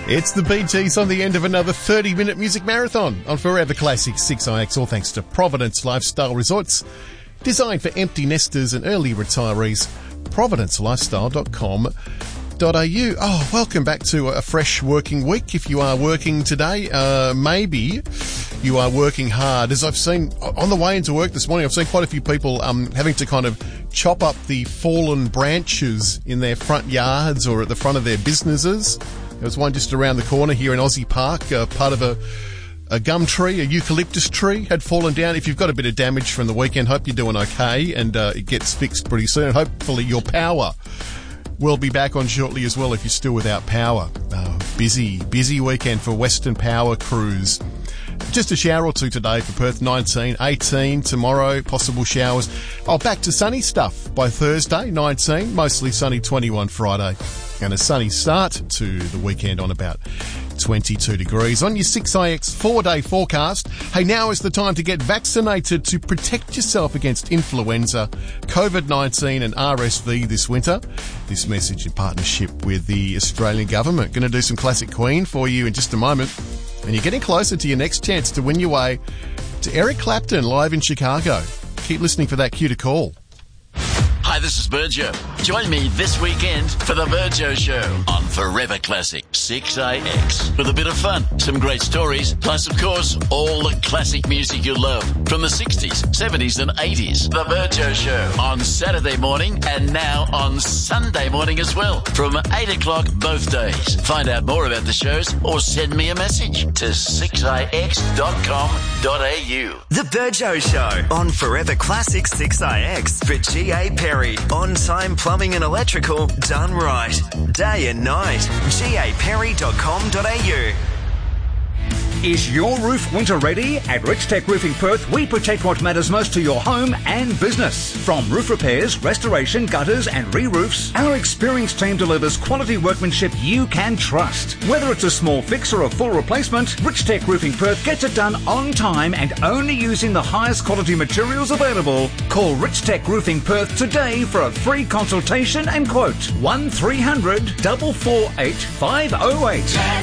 It's the Bee Gees on the end of another 30-minute music marathon on Forever Classic 6IX, all thanks to Providence Lifestyle Resorts, designed for empty nesters and early retirees. providencelifestyle.com.au. Oh, welcome back to a fresh working week. If you are working today, maybe you are working hard. As I've seen on the way into work this morning, I've seen quite a few people having to kind of chop up the fallen branches in their front yards or at the front of their businesses. There was one just around the corner here in Aussie Park, part of a gum tree, a eucalyptus tree, had fallen down. If you've got a bit of damage from the weekend, hope you're doing okay and it gets fixed pretty soon. Hopefully your power will be back on shortly as well if you're still without power. Busy weekend for Western Power crews. Just a shower or two today for Perth, 19, 18 tomorrow, possible showers. Back to sunny stuff by Thursday, 19, mostly sunny, 21 Friday. And a sunny start to the weekend on about 22 degrees. On your 6IX 4-day forecast, hey, now is the time to get vaccinated to protect yourself against influenza, COVID-19 and RSV this winter. This message in partnership with the Australian government. Going to do some classic Queen for you in just a moment. And you're getting closer to your next chance to win your way to Eric Clapton live in Chicago. Keep listening for that cue to call. Hi, this is Virgio. Join me this weekend for the Virgio Show on Forever Classic 6IX. With a bit of fun, some great stories, plus, of course, all the classic music you love from the 60s, 70s and 80s. The Virgio Show on Saturday morning and now on Sunday morning as well from 8 o'clock both days. Find out more about the shows or send me a message to 6ix.com.au. The Virgio Show on Forever Classic 6IX for G.A. Perry. On-time plumbing and electrical done right. Day and night. gaperry.com.au. Is your roof winter ready? At Rich Tech Roofing Perth, we protect what matters most to your home and business. From roof repairs, restoration, gutters and re-roofs, our experienced team delivers quality workmanship you can trust. Whether it's a small fix or a full replacement, Rich Tech Roofing Perth gets it done on time and only using the highest quality materials available. Call Rich Tech Roofing Perth today for a free consultation and quote. 1300 448 508.